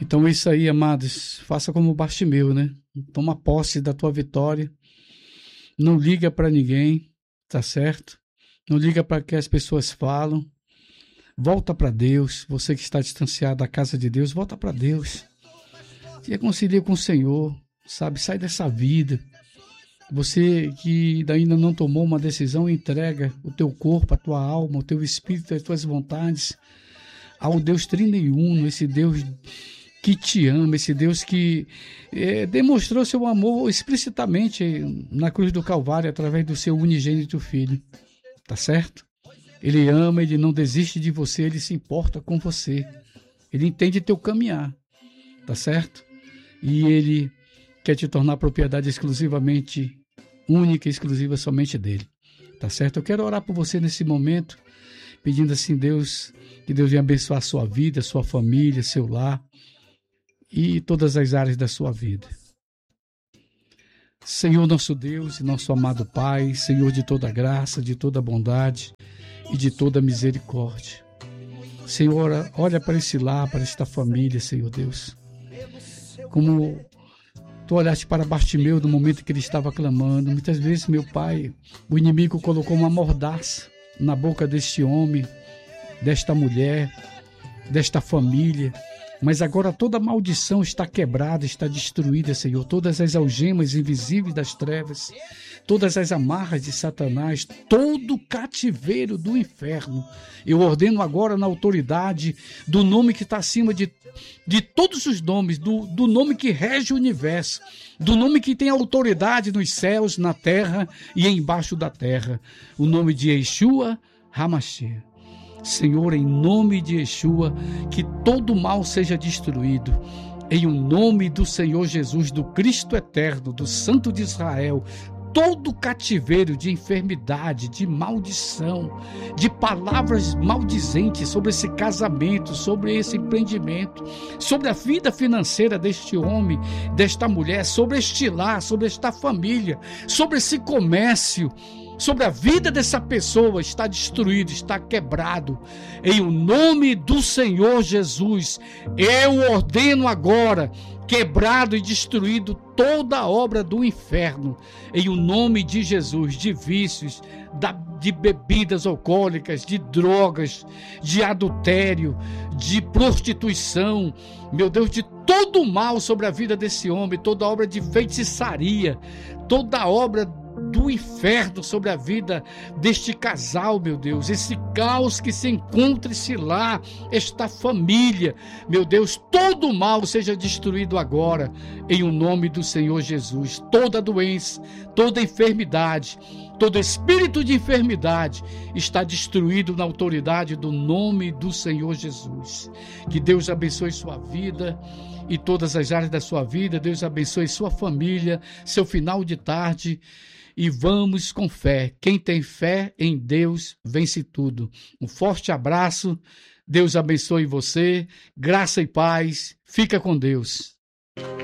Então é isso aí, amados. Faça como Bartimeu, né? Toma posse da tua vitória. Não liga para ninguém, tá certo? Não liga para que as pessoas falam. Volta para Deus. Você que está distanciado da casa de Deus, volta para Deus. Se reconcilia com o Senhor, sabe? Sai dessa vida. Você que ainda não tomou uma decisão, entrega o teu corpo, a tua alma, o teu espírito, as tuas vontades ao Deus Trino, esse Deus que te ama, esse Deus que demonstrou seu amor explicitamente na cruz do Calvário através do seu unigênito Filho. Tá certo? Ele ama, ele não desiste de você, ele se importa com você. Ele entende teu caminhar. Tá certo? E ele quer te tornar propriedade exclusivamente única e exclusiva somente dele. Tá certo? Eu quero orar por você nesse momento, pedindo assim, Deus, que Deus venha abençoar a sua vida, a sua família, seu lar e todas as áreas da sua vida. Senhor nosso Deus e nosso amado Pai, Senhor de toda graça, de toda bondade e de toda misericórdia. Senhor, olha para esse lar, para esta família, Senhor Deus. Como tu olhaste para Bartimeu no momento que ele estava clamando. Muitas vezes, meu Pai, o inimigo colocou uma mordaça na boca deste homem, desta mulher, desta família. Mas agora toda maldição está quebrada, está destruída, Senhor. Todas as algemas invisíveis das trevas, todas as amarras de Satanás, todo cativeiro do inferno. Eu ordeno agora na autoridade do nome que está acima de todos os nomes, do nome que rege o universo, do nome que tem autoridade nos céus, na terra e embaixo da terra. O nome de Yeshua HaMashiach. Senhor, em nome de Yeshua, que todo mal seja destruído. Em o nome do Senhor Jesus, do Cristo eterno, do Santo de Israel, todo cativeiro de enfermidade, de maldição, de palavras maldizentes sobre esse casamento, sobre esse empreendimento, sobre a vida financeira deste homem, desta mulher, sobre este lar, sobre esta família, sobre esse comércio, sobre a vida dessa pessoa, está destruído, está quebrado. Em o nome do Senhor Jesus, eu ordeno agora, quebrado e destruído toda a obra do inferno, em o nome de Jesus, de vícios, de bebidas alcoólicas, de drogas, de adultério, de prostituição, meu Deus, de todo o mal sobre a vida desse homem, toda obra de feitiçaria, toda obra do inferno sobre a vida deste casal, meu Deus, esse caos que se encontra-se lá, esta família, meu Deus, todo o mal seja destruído agora, em o nome do Senhor Jesus. Toda doença, toda enfermidade, todo espírito de enfermidade está destruído na autoridade do nome do Senhor Jesus. Que Deus abençoe sua vida e todas as áreas da sua vida. Deus abençoe sua família, seu final de tarde. E vamos com fé. Quem tem fé em Deus vence tudo. Um forte abraço. Deus abençoe você. Graça e paz. Fica com Deus.